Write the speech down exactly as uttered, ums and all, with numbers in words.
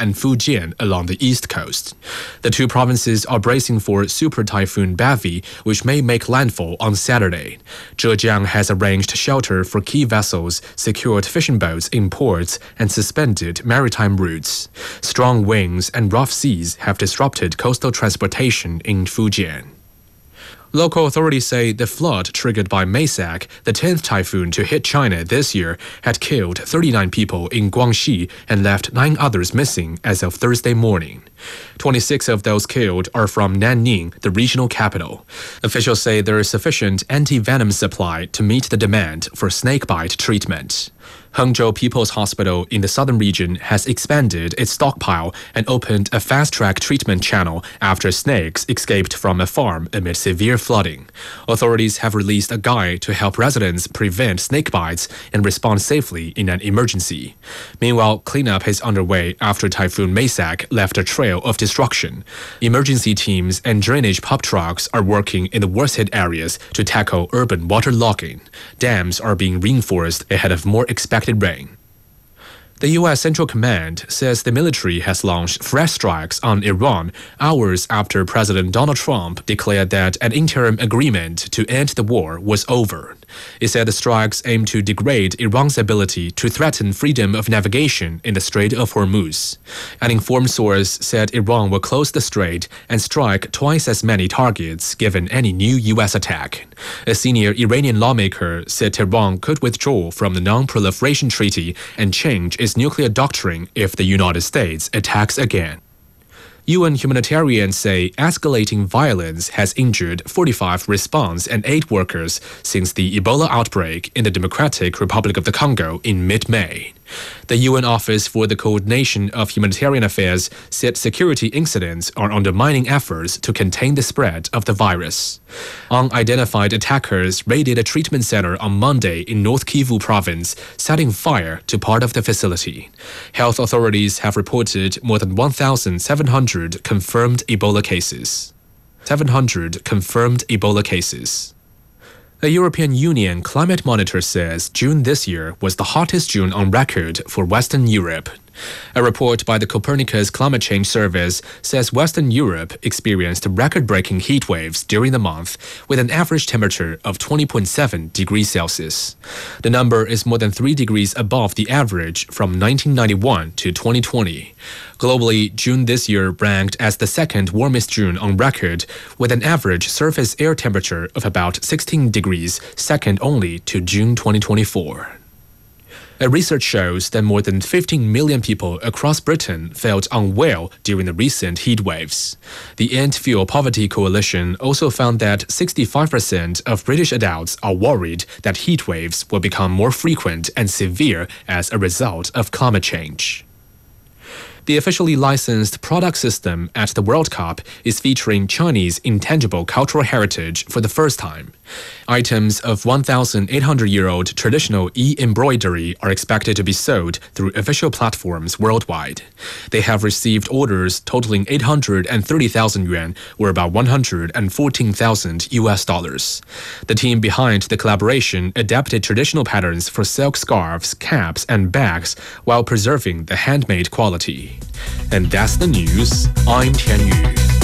and Fujian along the east coast. The two provinces are bracing for Super Typhoon Bavi, which may make landfall on Saturday. Zhejiang has arranged shelter for key vessels, secured fishing boats in ports, and suspended maritime routes. Strong winds and rough seas have disrupted coastal transportation in Fujian. Local authorities say the flood triggered by Maysak, the tenth typhoon to hit China this year, had killed thirty-nine people in Guangxi and left nine others missing as of Thursday morning. twenty-six of those killed are from Nanning, the regional capital. Officials say there is sufficient anti-venom supply to meet the demand for snakebite treatment. Hangzhou People's Hospital in the southern region has expanded its stockpile and opened a fast-track treatment channel after snakes escaped from a farm amid severe flooding. Authorities have released a guide to help residents prevent snake bites and respond safely in an emergency. Meanwhile, cleanup is underway after Typhoon Maysak left a trail of destruction. Emergency teams and drainage pump trucks are working in the worst-hit areas to tackle urban waterlogging. Dams are being reinforced ahead of more expected rain. The U S Central Command says the military has launched fresh strikes on Iran hours after President Donald Trump declared that an interim agreement to end the war was over. It said the strikes aim to degrade Iran's ability to threaten freedom of navigation in the Strait of Hormuz. An informed source said Iran will close the strait and strike twice as many targets given any new U S attack. A senior Iranian lawmaker said Tehran could withdraw from the Non-Proliferation Treaty and change its nuclear doctrine if the United States attacks again. U N humanitarians say escalating violence has injured forty-five response and aid workers since the Ebola outbreak in the Democratic Republic of the Congo in mid-May. The U N Office for the Coordination of Humanitarian Affairs said security incidents are undermining efforts to contain the spread of the virus. Unidentified attackers raided a treatment center on Monday in North Kivu province, setting fire to part of the facility. Health authorities have reported more than one thousand seven hundred confirmed Ebola cases. seven hundred confirmed Ebola cases. A European Union climate monitor says June this year was the hottest June on record for Western Europe. A report by the Copernicus Climate Change Service says Western Europe experienced record-breaking heat waves during the month, with an average temperature of twenty point seven degrees Celsius. The number is more than three degrees above the average from nineteen ninety-one to twenty twenty. Globally, June this year ranked as the second warmest June on record, with an average surface air temperature of about sixteen degrees, second only to June twenty twenty-four. A research shows that more than fifteen million people across Britain felt unwell during the recent heat waves. The End Fuel Poverty Coalition also found that sixty-five percent of British adults are worried that heat waves will become more frequent and severe as a result of climate change. The officially licensed product system at the World Cup is featuring Chinese intangible cultural heritage for the first time. Items of one thousand eight hundred year old traditional e-embroidery are expected to be sold through official platforms worldwide. They have received orders totaling eight hundred thirty thousand yuan, or about one hundred fourteen thousand U S dollars. The team behind the collaboration adapted traditional patterns for silk scarves, caps, and bags while preserving the handmade quality. And that's the news. I'm Tian Yu.